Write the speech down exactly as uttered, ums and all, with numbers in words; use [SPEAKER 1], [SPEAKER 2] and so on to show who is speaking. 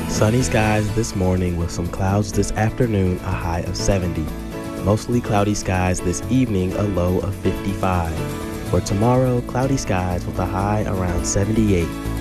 [SPEAKER 1] Sunny skies this morning with some clouds this afternoon, a high of seventy. Mostly cloudy skies this evening, a low of fifty-five. For tomorrow, cloudy skies with a high around seventy-eight.